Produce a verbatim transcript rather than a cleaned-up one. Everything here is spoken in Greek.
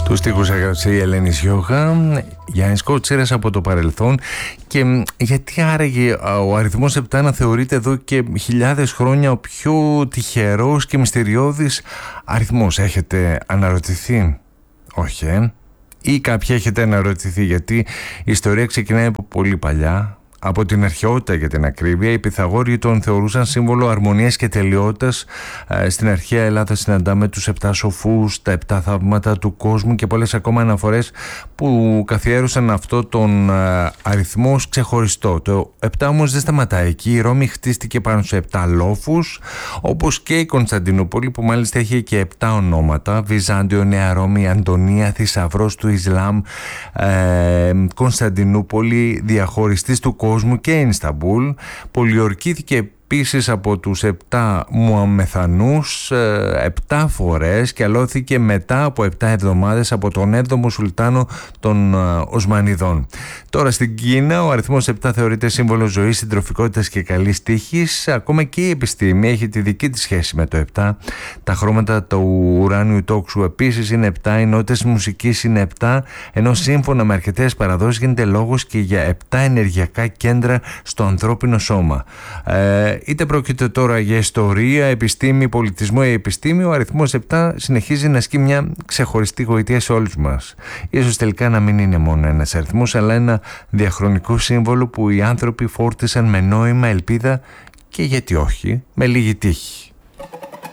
Τους στίχους έγραψε η Ελένη Σιώχα, Γιάννης Κότσιρας από το παρελθόν. Και γιατί άραγε ο αριθμός επτά να θεωρείται εδώ και χιλιάδες χρόνια ο πιο τυχερός και μυστηριώδης αριθμός? Έχετε αναρωτηθεί? Όχι, ε? Ή κάποιοι έχετε αναρωτηθεί? Γιατί η ιστορία ξεκινάει από πολύ παλιά. Από την αρχαιότητα, για την ακρίβεια, οι Πυθαγόροι τον θεωρούσαν σύμβολο αρμονίας και τελειότητας. Στην αρχαία Ελλάδα συναντάμε τους επτά σοφούς, τα επτά θαύματα του κόσμου και πολλές ακόμα αναφορές που καθιέρωσαν αυτό τον αριθμό ως ξεχωριστό. Το επτά όμως δεν σταματάει εκεί. Η Ρώμη χτίστηκε πάνω σε επτά λόφους, όπως και η Κωνσταντινούπολη, που μάλιστα έχει και επτά ονόματα: Βυζάντιο, Νέα Ρώμη, Αντωνία, θησαυρός του Ισλάμ, ε, Κωνσταντινούπολη, διαχωριστής του κόσμου και Ινσταμπούλ. Πολιορκήθηκε επίσης από τους επτά Μουαμεθανούς επτά φορές και αλώθηκε μετά από επτά εβδομάδες από τον έβδομο Σουλτάνο των Οσμανιδών. Τώρα στην Κίνα ο αριθμός επτά θεωρείται σύμβολο ζωής, συντροφικότητας και καλής τύχης. Ακόμα και η επιστήμη έχει τη δική της σχέση με το επτά. Τα χρώματα του ουράνιου τόξου επίσης είναι επτά, οι νότες μουσικής είναι επτά, ενώ σύμφωνα με αρκετές παραδόσεις γίνεται λόγος και για επτά ενεργειακά κέντρα στο ανθρώπινο σώμα. Ε, είτε πρόκειται τώρα για ιστορία, επιστήμη, πολιτισμό ή επιστήμη, ο αριθμός επτά συνεχίζει να ασκεί μια ξεχωριστή γοητεία σε όλους μας. Ίσως τελικά να μην είναι μόνο ένας αριθμός, αλλά ένα διαχρονικό σύμβολο που οι άνθρωποι φόρτισαν με νόημα, ελπίδα και, γιατί όχι, με λίγη τύχη.